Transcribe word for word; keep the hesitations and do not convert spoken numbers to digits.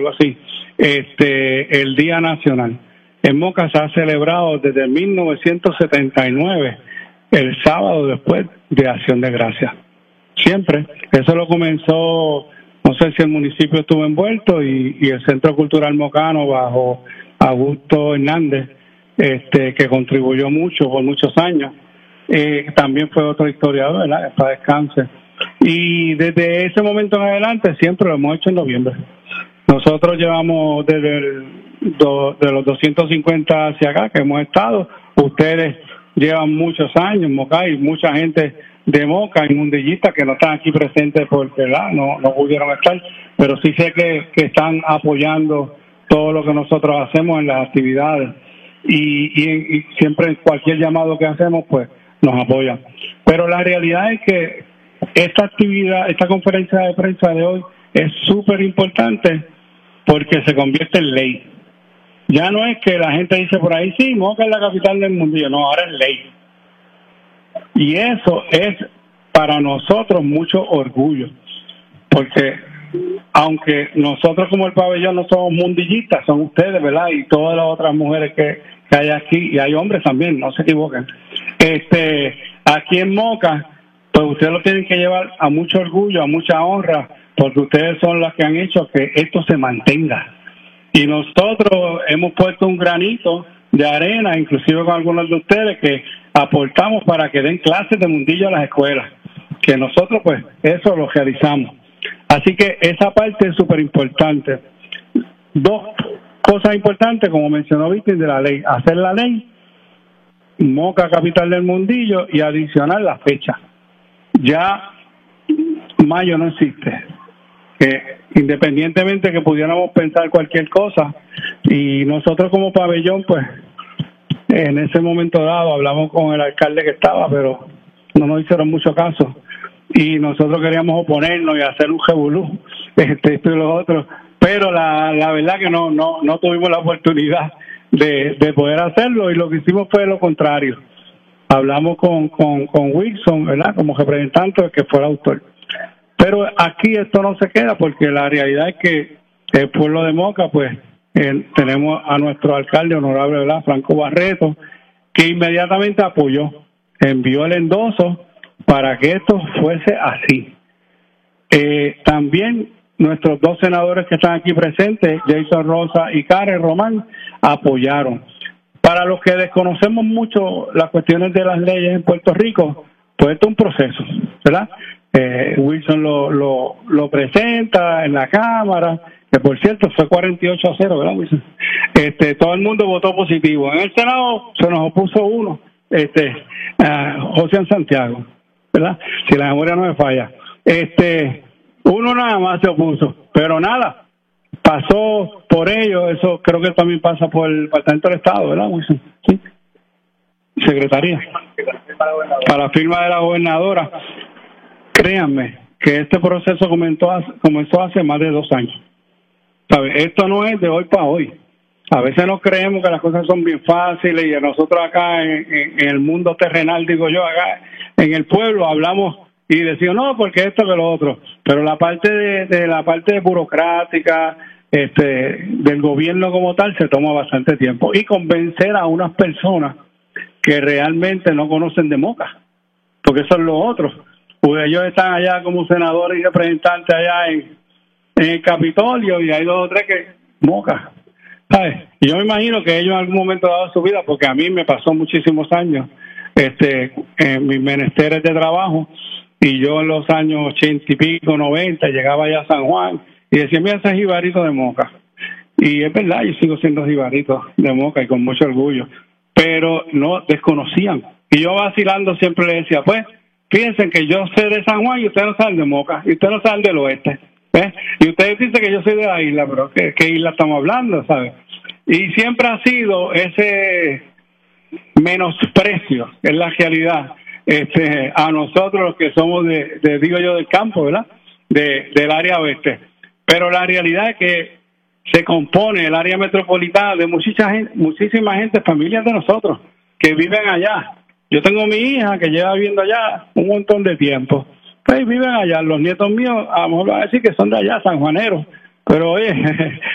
algo así, este, el Día Nacional. En Moca se ha celebrado desde mil novecientos setenta y nueve, el sábado después de Acción de Gracias. Siempre. Eso lo comenzó, no sé si el municipio estuvo envuelto y, y el Centro Cultural Mocano bajo Augusto Hernández, este, que contribuyó mucho por muchos años. Eh, también fue otro historiador, ¿verdad? Para descanse. Y desde ese momento en adelante siempre lo hemos hecho en noviembre. Nosotros llevamos desde el, do, de los doscientos cincuenta hacia acá que hemos estado. Ustedes llevan muchos años en Moca y mucha gente de Moca y mundillistas que no están aquí presentes porque ¿verdad? No, no pudieron estar, pero sí sé que, que están apoyando todo lo que nosotros hacemos en las actividades y, y, y siempre cualquier llamado que hacemos pues nos apoyan. Pero la realidad es que esta actividad, esta conferencia de prensa de hoy es súper importante porque se convierte en ley. Ya no es que la gente dice por ahí, sí, Moca es la capital del mundillo, no, ahora es ley. Y eso es para nosotros mucho orgullo, porque aunque nosotros como el pabellón no somos mundillistas, son ustedes, ¿verdad? Y todas las otras mujeres que, que hay aquí, y hay hombres también, no se equivoquen. Este, aquí en Moca, pues ustedes lo tienen que llevar a mucho orgullo, a mucha honra, porque ustedes son las que han hecho que esto se mantenga. Y nosotros hemos puesto un granito de arena, inclusive con algunos de ustedes, que aportamos para que den clases de mundillo a las escuelas, que nosotros pues eso lo realizamos. Así que esa parte es súper importante. Dos cosas importantes, como mencionó Víctor, de la ley: hacer la ley, Moca capital del mundillo, y adicionar la fecha. Ya mayo no existe, que independientemente que pudiéramos pensar cualquier cosa, y nosotros como pabellón pues en ese momento dado hablamos con el alcalde que estaba, pero no nos hicieron mucho caso y nosotros queríamos oponernos y hacer un revolú, este, esto y lo otro, pero la, la verdad que no, no, no tuvimos la oportunidad de, de poder hacerlo, y lo que hicimos fue lo contrario. Hablamos con, con, con Wilson, ¿verdad?, como representante, que fue el autor. Pero aquí esto no se queda, porque la realidad es que el pueblo de Moca, pues, eh, tenemos a nuestro alcalde honorable, ¿verdad?, Franco Barreto, que inmediatamente apoyó, envió el endoso para que esto fuese así. Eh, también nuestros dos senadores que están aquí presentes, Jason Rosa y Karen Román, apoyaron. Para los que desconocemos mucho las cuestiones de las leyes en Puerto Rico, pues esto es un proceso, ¿verdad? Eh, Wilson lo, lo, lo presenta en la Cámara, que por cierto fue cuarenta y ocho a cero, ¿verdad, Wilson? Este, todo el mundo votó positivo. En el Senado se nos opuso uno, este, uh, José Santiago, ¿verdad? Si la memoria no me falla. Este, uno nada más se opuso, pero nada, pasó por ello. Eso creo que también pasa por el Departamento del Estado, ¿verdad, Wilson? Sí. Secretaría. Para la firma de la gobernadora. Créanme que este proceso comenzó hace, comenzó hace más de dos años. ¿Sabe? Esto no es de hoy para hoy. A veces nos creemos que las cosas son bien fáciles, y nosotros acá en, en, en el mundo terrenal, digo yo, acá en el pueblo hablamos y decimos, no, porque esto que lo otro. Pero la parte de, de la parte burocrática, este, del gobierno como tal, se toma bastante tiempo. Y convencer a unas personas que realmente no conocen de Moca, porque eso es lo otro. Pues ellos están allá como senadores y representantes allá en, en el Capitolio, y hay dos o tres que Moca, ¿sabes? Y yo me imagino que ellos en algún momento dado su vida, porque a mí me pasó muchísimos años este en mis menesteres de trabajo, y yo en los años ochenta y pico, noventa, llegaba allá a San Juan y decía, mira, ese es jibarito de Moca. Y es verdad, yo sigo siendo jibarito de Moca y con mucho orgullo, pero no desconocían. Y yo vacilando siempre le decía, pues, fíjense que yo sé de San Juan y ustedes no saben de Moca, y ustedes no saben del oeste, ¿ves? Y ustedes dicen que yo soy de la isla, pero ¿qué, qué isla estamos hablando, sabes? Y siempre ha sido ese menosprecio, es la realidad, este, a nosotros los que somos de, de digo yo, del campo, ¿verdad?, de, del área oeste. Pero la realidad es que se compone el área metropolitana de muchísima gente, muchísima gente, familias de nosotros, que viven allá. Yo tengo mi hija que lleva viviendo allá un montón de tiempo. Pues viven allá. Los nietos míos a lo mejor van a decir que son de allá, sanjuaneros. Pero oye,